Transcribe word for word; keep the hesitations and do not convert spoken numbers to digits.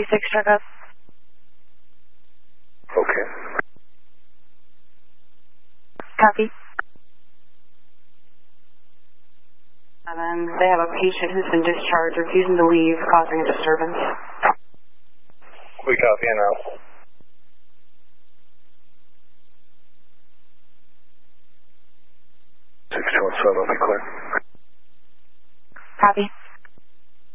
six, check up. Okay. Copy. Um, they have a patient who's been discharged, refusing to leave, causing a disturbance. We copy now. six two one seven, will be clear. Copy.